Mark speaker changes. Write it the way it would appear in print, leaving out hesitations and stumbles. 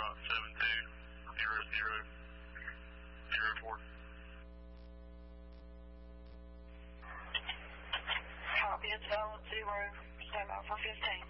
Speaker 1: 720004.
Speaker 2: Copy, it's Valent 0, stand by for 15.